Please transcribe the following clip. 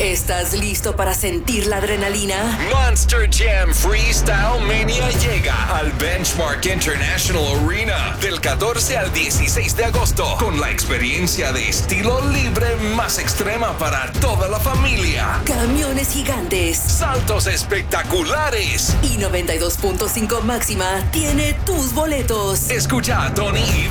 ¿Estás listo para sentir la adrenalina? Monster Jam Freestyle Mania llega al Benchmark International Arena del 14 al 16 de agosto con la experiencia de estilo libre más extrema para toda la familia. Camiones gigantes, Saltos espectaculares y 92.5 Máxima tiene tus boletos. Escucha a Tony y